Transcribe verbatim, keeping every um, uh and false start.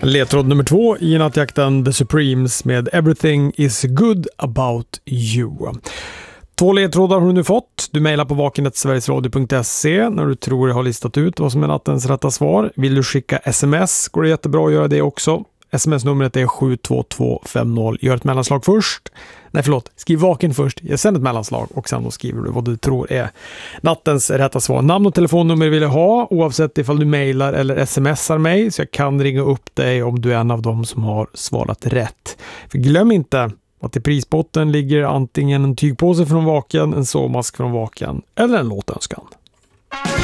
Ledtråd nummer två i nattjakten The Supremes med Everything is good about you. Två ledtrådar har du nu fått. Du mejlar på vakenet sverigesradio punkt se när du tror jag har listat ut vad som är nattens rätta svar. Vill du skicka sms går det jättebra att göra det också. Sms-numret är sju två två fem noll. Gör ett mellanslag först. Nej förlåt, skriv vaken först. Jag sänder ett mellanslag och sen då skriver du vad du tror är nattens rätta svar. Namn och telefonnummer vill jag ha oavsett ifall du mejlar eller smsar mig, så jag kan ringa upp dig om du är en av dem som har svarat rätt. För glöm inte att i prisbotten ligger antingen en tygpåse från Vaken, en sovmask från Vaken eller en låtönskan.